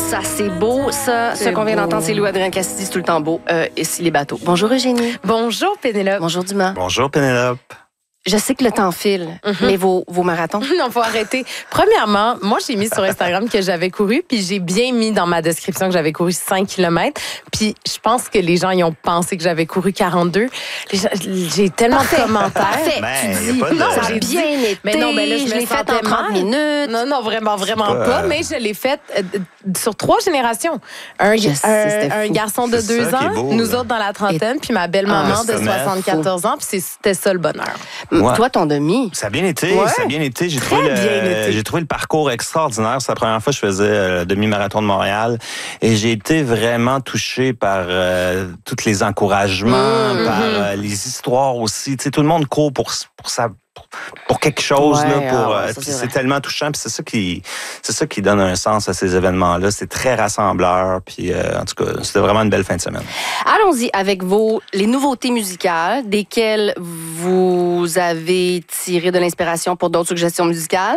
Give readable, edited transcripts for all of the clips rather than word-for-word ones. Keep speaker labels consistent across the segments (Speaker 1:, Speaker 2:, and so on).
Speaker 1: ça, c'est beau. Ça, ce qu'on vient d'entendre, c'est Louis-Adrien Cassidy, c'est tout le temps beau. Ici, les bateaux. Bonjour, Eugénie.
Speaker 2: Bonjour, Pénélope.
Speaker 1: Bonjour, Dumas.
Speaker 3: Bonjour, Pénélope.
Speaker 1: Je sais que le temps file, mais vos marathons?
Speaker 2: Non, faut arrêter. Premièrement, moi, j'ai mis sur Instagram que j'avais couru, puis j'ai bien mis dans ma description que j'avais couru 5 km. Puis je pense que les gens y ont pensé que j'avais couru 42. J'ai tellement de commentaires.
Speaker 1: Parfait.
Speaker 3: Ben,
Speaker 1: Tu
Speaker 3: y a
Speaker 1: dis,
Speaker 3: pas de-
Speaker 1: non, ça a
Speaker 2: j'ai
Speaker 1: bien
Speaker 2: dit-
Speaker 1: été.
Speaker 2: Mais non, mais là, je
Speaker 1: l'ai
Speaker 2: me
Speaker 1: fait en
Speaker 2: sentais
Speaker 1: 30
Speaker 2: mal.
Speaker 1: minutes.
Speaker 2: Non, vraiment
Speaker 3: pas,
Speaker 2: pas. Mais je l'ai faite sur 3 générations. Un
Speaker 1: c'était fou.
Speaker 2: garçon de
Speaker 3: C'est
Speaker 2: 2
Speaker 3: ça qui est
Speaker 2: ans,
Speaker 3: beau,
Speaker 2: nous
Speaker 3: là.
Speaker 2: autres dans la trentaine, puis ma belle-maman de
Speaker 3: Ah,
Speaker 2: 74 ans, puis c'était ça le bonheur.
Speaker 3: Ouais.
Speaker 1: Toi, ton demi.
Speaker 3: Ça a bien été,
Speaker 2: Ouais.
Speaker 3: ça a bien été. J'ai trouvé,
Speaker 2: bien été.
Speaker 3: j'ai trouvé le parcours extraordinaire. C'est la première fois que je faisais le demi-marathon de Montréal. Et j'ai été vraiment touché par tous les encouragements, par les histoires aussi. Tu sais, tout le monde court pour quelque chose.
Speaker 1: Ouais,
Speaker 3: là, pour,
Speaker 1: ça,
Speaker 3: puis
Speaker 1: c'est
Speaker 3: c'est
Speaker 1: vrai.
Speaker 3: tellement touchant. Puis c'est ça qui donne un sens à ces événements-là. C'est très rassembleur. Puis en tout cas, c'était vraiment une belle fin de semaine.
Speaker 1: Allons-y avec les nouveautés musicales, desquelles vous avez tiré de l'inspiration pour d'autres suggestions musicales.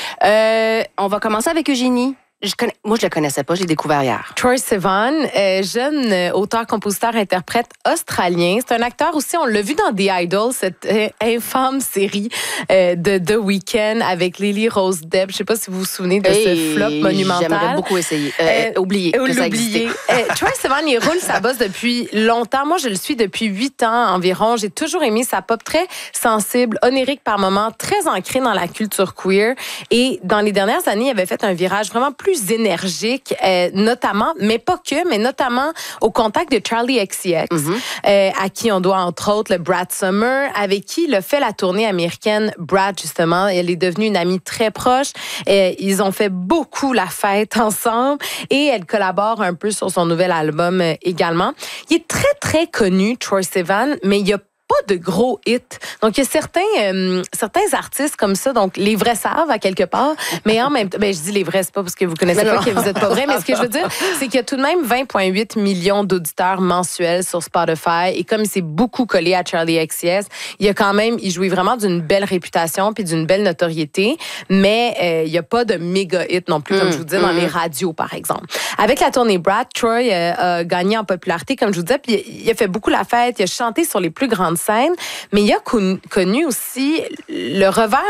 Speaker 1: On va commencer avec Eugénie. Moi, je le connaissais pas, je l'ai découvert hier.
Speaker 2: Troye Sivan, jeune auteur, compositeur, interprète australien. C'est un acteur aussi, on l'a vu dans The Idol, cette infâme série de The Weeknd avec Lily Rose Depp. Je sais pas si vous vous souvenez de ce flop monumental.
Speaker 1: J'aimerais beaucoup essayer. Oublier que ça existait.
Speaker 2: Troye Sivan, il roule sa bosse depuis longtemps. Moi, je le suis depuis 8 ans environ. J'ai toujours aimé sa pop très sensible, onirique par moments, très ancrée dans la culture queer. Et dans les dernières années, il avait fait un virage vraiment plus énergique, notamment, mais pas que, mais notamment au contact de Charli XCX, à qui on doit entre autres le Brad Summer, avec qui il a fait la tournée américaine Brad, justement. Elle est devenue une amie très proche. Ils ont fait beaucoup la fête ensemble et elle collabore un peu sur son nouvel album également. Il est très, très connu, Troye Sivan, mais il y a pas de gros hits. Donc, il y a certains artistes comme ça, donc les vrais savent à quelque part, mais en même temps, je dis les vrais, c'est pas parce que vous connaissez pas que vous êtes pas vrai, mais ce que je veux dire, c'est qu'il y a tout de même 20,8 millions d'auditeurs mensuels sur Spotify, et comme il s'est beaucoup collé à Charli XCX, il jouit vraiment d'une belle réputation puis d'une belle notoriété, mais il y a pas de méga hit non plus, comme je vous dis, dans les radios, par exemple. Avec la tournée Brad, Troye a gagné en popularité, comme je vous disais, puis il a fait beaucoup la fête, il a chanté sur les plus grandes scène, mais il a connu aussi le revers